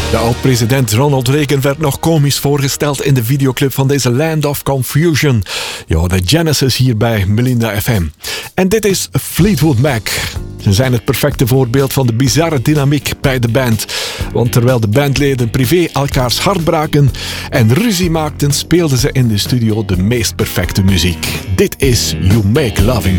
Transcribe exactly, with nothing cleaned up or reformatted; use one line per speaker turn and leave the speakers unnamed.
De oud-president Ronald Reagan werd nog komisch voorgesteld in de videoclip van deze Land of Confusion. Ja, de Genesis hier bij Melinda F M. En dit is Fleetwood Mac. Ze zijn het perfecte voorbeeld van de bizarre dynamiek bij de band. Want terwijl de bandleden privé elkaars hart braken en ruzie maakten, speelden ze in de studio de meest perfecte muziek. Dit is You Make Loving